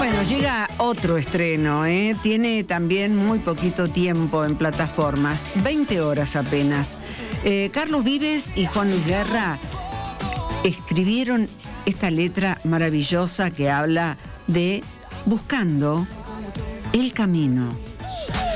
Bueno, llega otro estreno, ¿eh? Tiene también muy poquito tiempo en plataformas, 20 horas apenas. Carlos Vives y Juan Luis Guerra escribieron esta letra maravillosa que habla de buscando el camino.